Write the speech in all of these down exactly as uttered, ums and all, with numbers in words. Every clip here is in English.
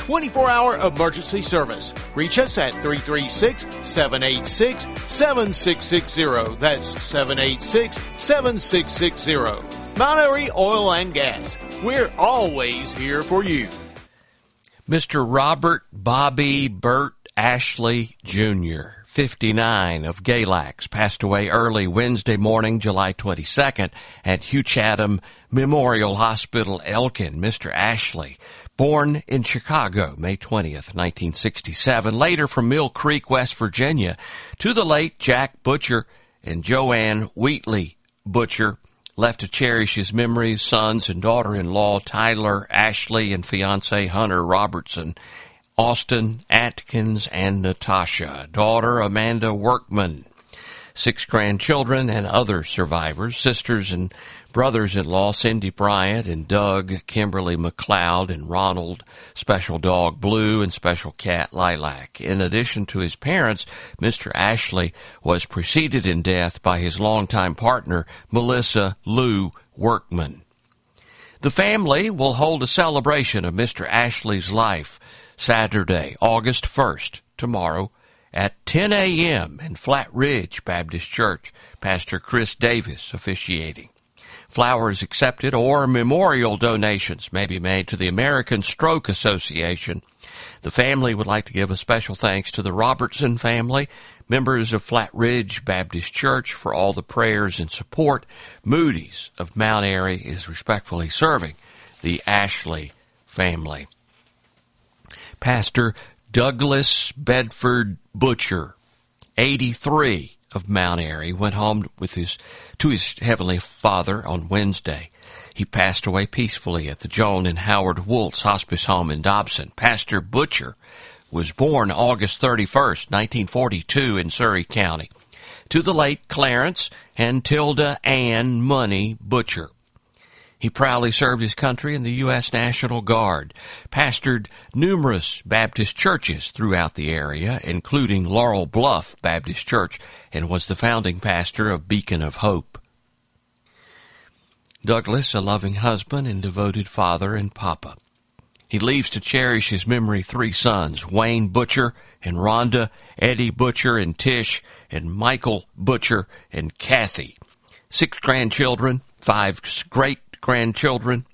twenty-four hour emergency service. Reach us at three three six, seven eight six, seven six six zero. That's seven eight six, seven six six zero. Mount Airy Oil and Gas. We're always here for you. Mister Robert Bobby Burt Ashley Junior, fifty-nine, of Galax, passed away early Wednesday morning, July twenty-second, at Hugh Chatham Memorial Hospital, Elkin. Mister Ashley, born in Chicago, May twentieth, nineteen sixty-seven, later from Mill Creek, West Virginia, to the late Jack Butcher and Joanne Wheatley Butcher, left to cherish his memories, sons and daughter-in-law Tyler Ashley and fiancé Hunter Robertson, Austin Atkins, and Natasha, daughter Amanda Workman, six grandchildren and other survivors, sisters and brothers-in-law Cindy Bryant and Doug, Kimberly McLeod, and Ronald, Special Dog Blue, and Special Cat Lilac. In addition to his parents, Mister Ashley was preceded in death by his longtime partner, Melissa Lou Workman. The family will hold a celebration of Mister Ashley's life Saturday, August first, tomorrow, at ten a.m. in Flat Ridge Baptist Church, Pastor Chris Davis officiating. Flowers accepted or memorial donations may be made to the American Stroke Association. The family would like to give a special thanks to the Robertson family, members of Flat Ridge Baptist Church, for all the prayers and support. Moody's of Mount Airy is respectfully serving the Ashley family. Pastor Douglas Bedford Butcher, eighty-three, of Mount Airy, went home with his to his Heavenly Father on Wednesday. He passed away peacefully at the Joan and Howard Woltz Hospice Home in Dobson. Pastor Butcher was born August thirty-first, nineteen forty-two, in Surry County, to the late Clarence and Tilda Ann Money Butcher. He proudly served his country in the U S National Guard, pastored numerous Baptist churches throughout the area, including Laurel Bluff Baptist Church, and was the founding pastor of Beacon of Hope. Douglas, a loving husband and devoted father and papa. He leaves to cherish his memory three sons, Wayne Butcher and Rhonda, Eddie Butcher and Tish, and Michael Butcher and Kathy. Six grandchildren, five great grandchildren,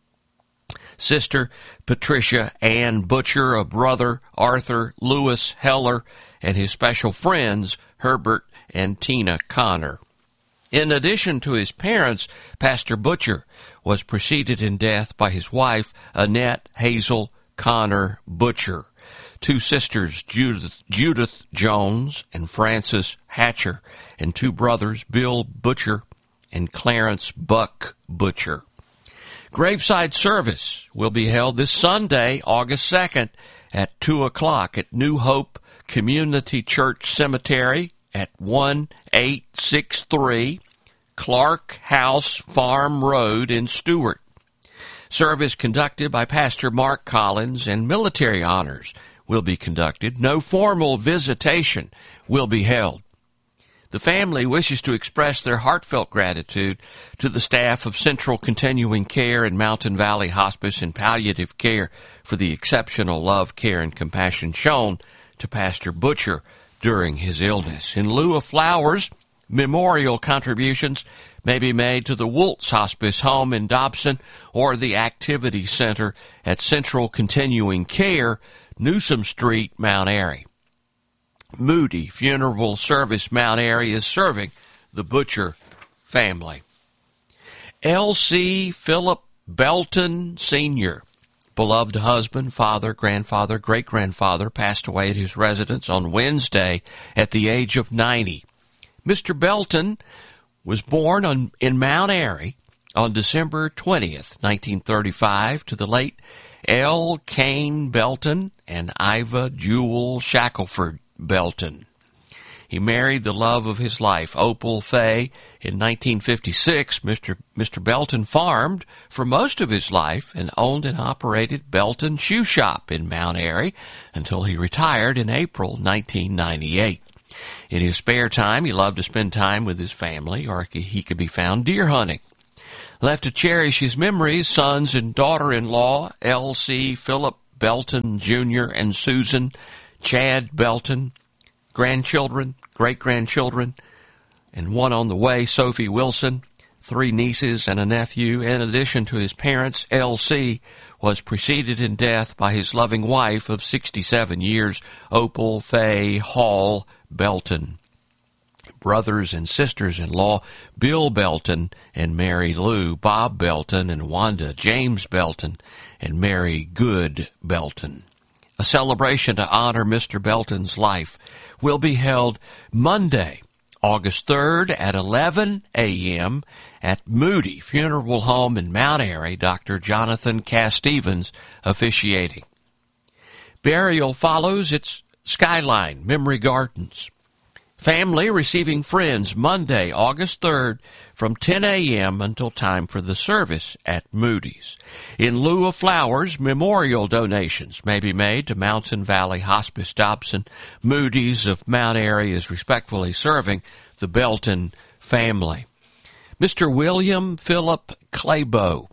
sister Patricia Ann Butcher, a brother Arthur Lewis Heller, and his special friends Herbert and Tina Connor. In addition to his parents, Pastor Butcher was preceded in death by his wife Annette Hazel Connor Butcher, two sisters Judith, Judith Jones and Frances Hatcher, and two brothers Bill Butcher and Clarence Buck Butcher. Graveside service will be held this Sunday, August second, at two o'clock at New Hope Community Church Cemetery at one eight six three Clark House Farm Road in Stewart. Service conducted by Pastor Mark Collins, and military honors will be conducted. No formal visitation will be held. The family wishes to express their heartfelt gratitude to the staff of Central Continuing Care and Mountain Valley Hospice and Palliative Care for the exceptional love, care, and compassion shown to Pastor Butcher during his illness. In lieu of flowers, memorial contributions may be made to the Woltz Hospice Home in Dobson or the Activity Center at Central Continuing Care, Newsom Street, Mount Airy. Moody Funeral Service Mount Airy is serving the Butcher family. L C Philip Belton Senior, beloved husband, father, grandfather, great-grandfather, passed away at his residence on Wednesday at the age of ninety. Mister Belton was born on, in Mount Airy on December twentieth, nineteen thirty-five, to the late L. Kane Belton and Iva Jewel Shackelford Belton. He married the love of his life, Opal Fay, in nineteen fifty-six. Mister Mister Belton farmed for most of his life and owned and operated Belton Shoe Shop in Mount Airy until he retired in April nineteen ninety-eight. In his spare time, he loved to spend time with his family, or he could be found deer hunting. Left to cherish his memories, sons and daughter-in-law, L C Philip Belton Junior and Susan, Chad Belton, grandchildren, great-grandchildren, and one on the way, Sophie Wilson, three nieces and a nephew. In addition to his parents, L C was preceded in death by his loving wife of sixty-seven years, Opal Faye Hall Belton. Brothers and sisters-in-law, Bill Belton and Mary Lou, Bob Belton and Wanda James Belton, and Mary Good Belton. A celebration to honor Mister Belton's life will be held Monday, August third at eleven a.m. at Moody Funeral Home in Mount Airy, Doctor Jonathan Cass Stevens officiating. Burial follows its Skyline Memory Gardens. Family receiving friends Monday, August third from ten a.m. until time for the service at Moody's. In lieu of flowers, memorial donations may be made to Mountain Valley Hospice Dobson. Moody's of Mount Airy is respectfully serving the Belton family. Mister William Philip Claybo,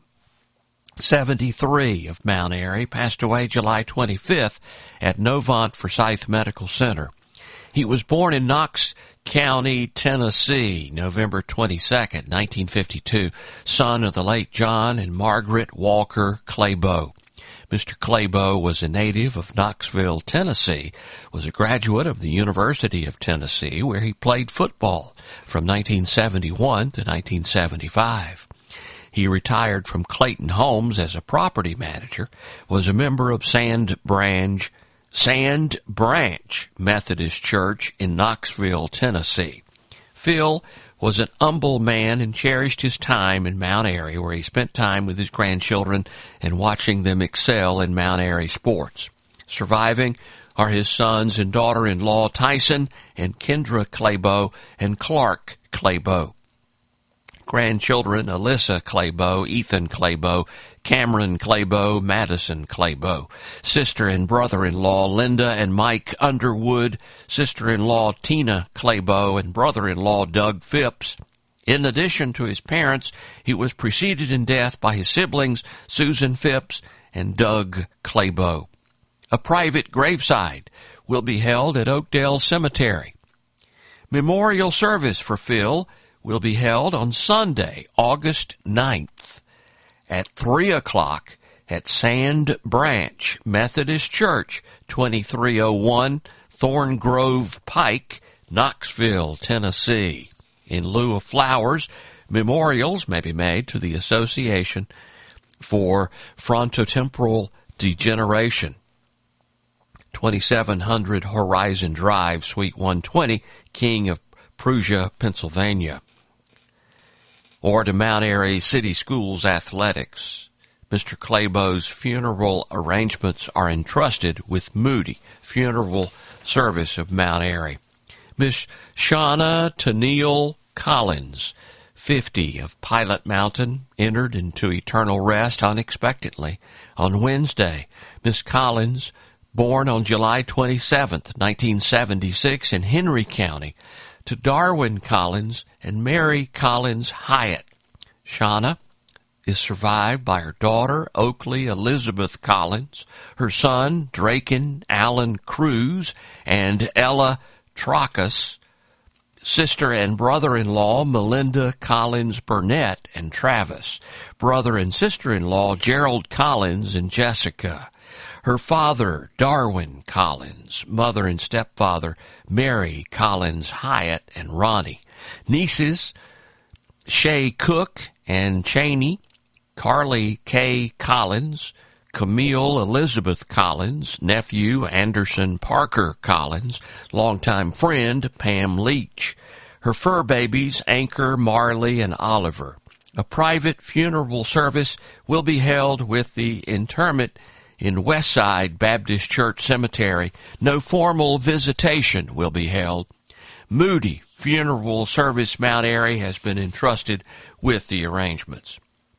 seventy-three, of Mount Airy, passed away July twenty-fifth at Novant Forsyth Medical Center. He was born in Knox County, Tennessee, November twenty-second, nineteen fifty-two, son of the late John and Margaret Walker Claybo. Mister Claybo was a native of Knoxville, Tennessee, was a graduate of the University of Tennessee, where he played football from nineteen seventy-one to nineteen seventy-five. He retired from Clayton Homes as a property manager, was a member of Sand Branch Sand Branch Methodist Church in Knoxville, Tennessee. Phil was an humble man and cherished his time in Mount Airy, where he spent time with his grandchildren and watching them excel in Mount Airy sports. Surviving are his sons and daughter-in-law Tyson and Kendra Claybo and Clark Claybo. Grandchildren Alyssa Claybo, Ethan Claybo, Cameron Claybo, Madison Claybo. Sister and brother-in-law Linda and Mike Underwood, sister-in-law Tina Claybo, and brother-in-law Doug Phipps. In addition to his parents, he was preceded in death by his siblings Susan Phipps and Doug Claybo. A private graveside will be held at Oakdale Cemetery. Memorial service for Phil will be held on Sunday, August ninth at three o'clock at Sand Branch Methodist Church, twenty-three oh one Thorn Grove Pike, Knoxville, Tennessee. In lieu of flowers, memorials may be made to the Association for Frontotemporal Degeneration, twenty-seven hundred Horizon Drive, Suite one twenty, King of Prussia, Pennsylvania. Or to Mount Airy City Schools Athletics. Mister Claybo's funeral arrangements are entrusted with Moody Funeral Service of Mount Airy. Miss Shauna Tennille Collins, fifty, of Pilot Mountain, entered into eternal rest unexpectedly on Wednesday. Miss Collins, born on July twenty-seventh, nineteen seventy-six in Henry County, to Darwin Collins and Mary Collins Hyatt. Shauna is survived by her daughter, Oakley Elizabeth Collins, her son, Draken Allen Cruz, and Ella Tracus, sister and brother-in-law, Melinda Collins Burnett and Travis, brother and sister-in-law, Gerald Collins and Jessica, her father, Darwin Collins, mother and stepfather, Mary Collins Hyatt and Ronnie, nieces, Shay Cook and Cheney, Carly K. Collins, Camille Elizabeth Collins, nephew Anderson Parker Collins, longtime friend Pam Leach, her fur babies Anchor, Marley, and Oliver. A private funeral service will be held with the interment in Westside Baptist Church Cemetery. No formal visitation will be held. Moody Funeral Service Mount Airy has been entrusted with the arrangements.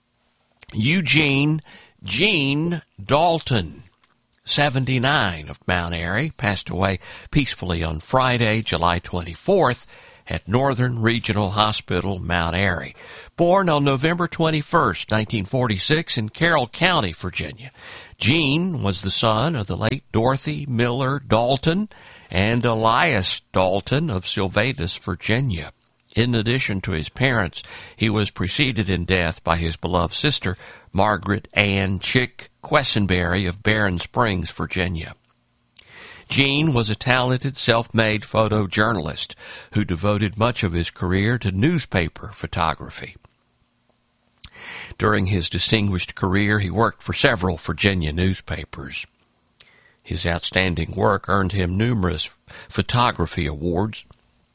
Eugene Gene Dalton, seventy-nine, of Mount Airy, passed away peacefully on Friday, July twenty-fourth, at Northern Regional Hospital, Mount Airy. Born on November twenty-first, nineteen forty-six, in Carroll County, Virginia. Gene was the son of the late Dorothy Miller Dalton and Elias Dalton of Sylvatus, Virginia. In addition to his parents, he was preceded in death by his beloved sister, Margaret Ann Chick Quessenberry of Barron Springs, Virginia. Gene was a talented, self-made photojournalist who devoted much of his career to newspaper photography. During his distinguished career, he worked for several Virginia newspapers. His outstanding work earned him numerous photography awards.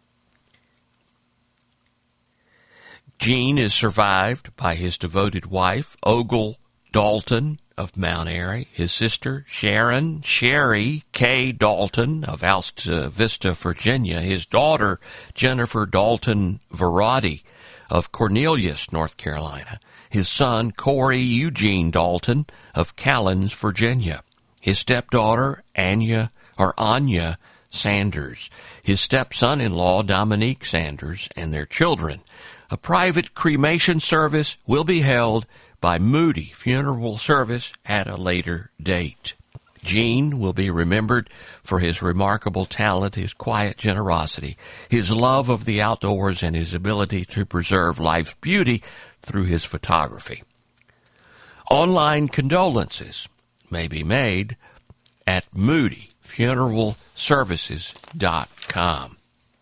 Gene is survived by his devoted wife, Ogle Dalton of Mount Airy, his sister, Sharon Sherry K. Dalton of Alta Vista, Virginia, his daughter, Jennifer Dalton Verratti of Cornelius, North Carolina, his son, Corey Eugene Dalton of Callens, Virginia, his stepdaughter, Anya, or Anya Sanders, his stepson-in-law, Dominique Sanders, and their children. A private cremation service will be held by Moody Funeral Service at a later date. Gene will be remembered for his remarkable talent, his quiet generosity, his love of the outdoors, and his ability to preserve life's beauty through his photography. Online condolences may be made at moody funeral services dot com.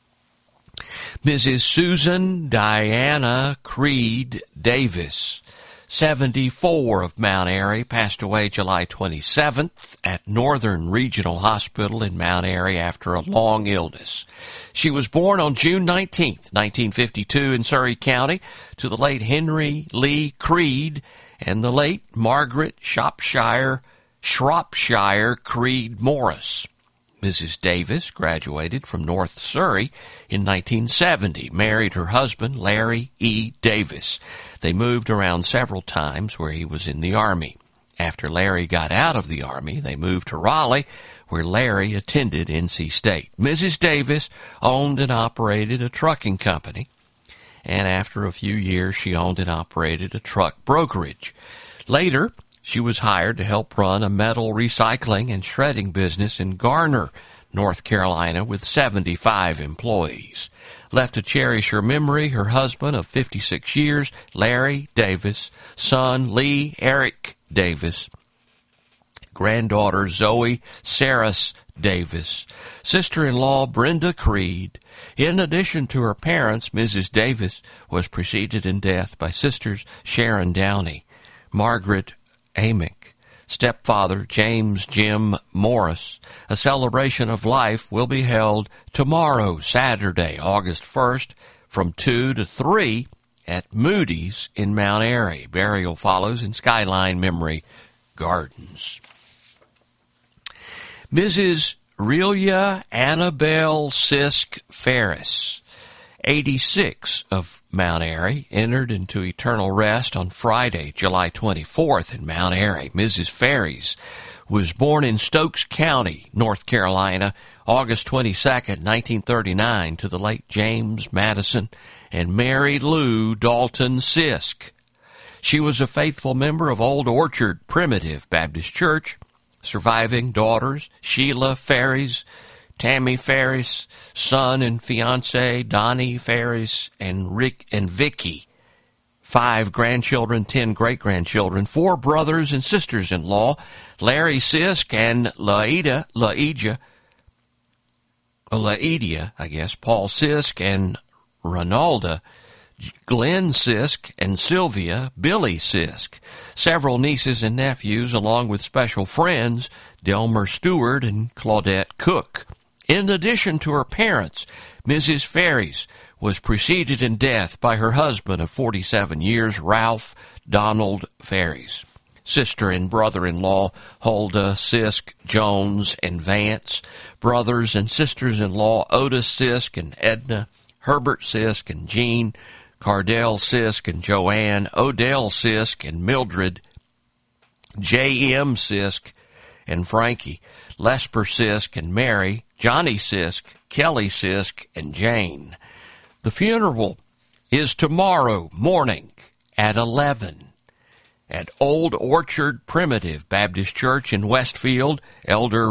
Missus Susan Diana Creed Davis, seventy-four, of Mount Airy, passed away July twenty-seventh at Northern Regional Hospital in Mount Airy after a long illness. She was born on June nineteenth, nineteen fifty-two in Surry County to the late Henry Lee Creed and the late Margaret Shropshire, Shropshire Creed Morris. Missus Davis graduated from North Surry in nineteen seventy, married her husband, Larry E. Davis. They moved around several times where he was in the Army. After Larry got out of the Army, they moved to Raleigh, where Larry attended N C State. Missus Davis owned and operated a trucking company, and after a few years, she owned and operated a truck brokerage. Later, she was hired to help run a metal recycling and shredding business in Garner, North Carolina, with seventy-five employees. Left to cherish her memory, her husband of fifty-six years, Larry Davis, son Lee Eric Davis, granddaughter Zoe Saris Davis, sister-in-law Brenda Creed. In addition to her parents, Missus Davis was preceded in death by sisters Sharon Downey, Margaret Amick, stepfather James Jim Morris. A celebration of life will be held tomorrow, Saturday, August first, from two to three at Moody's in Mount Airy. Burial follows in Skyline Memory Gardens. Missus Relia Annabelle Sisk Ferris, eighty-six, of Mount Airy, entered into eternal rest on Friday, July twenty-fourth in Mount Airy. Missus Ferris was born in Stokes County, North Carolina, August twenty-second, nineteen thirty-nine, to the late James Madison and Mary Lou Dalton Sisk. She was a faithful member of Old Orchard Primitive Baptist Church. Surviving daughters, Sheila Ferris, Tammy Ferris, son and fiance Donnie Ferris, and Rick and Vicky. Five grandchildren, ten great-grandchildren, four brothers and sisters-in-law, Larry Sisk and Laida, Laida, Laidia, I guess, Paul Sisk and Ronalda, Glenn Sisk and Sylvia, Billy Sisk, several nieces and nephews, along with special friends, Delmer Stewart and Claudette Cook. In addition to her parents, Missus Ferris was preceded in death by her husband of forty-seven years, Ralph Donald Ferris. Sister and brother-in-law, Huldah Sisk Jones and Vance. Brothers and sisters-in-law, Otis Sisk and Edna, Herbert Sisk and Jean, Cardell Sisk and Joanne, Odell Sisk and Mildred, J M Sisk and Frankie, Lesper Sisk and Mary, Johnny Sisk, Kelly Sisk, and Jane. The funeral is tomorrow morning at eleven at Old Orchard Primitive Baptist Church in Westfield. Elder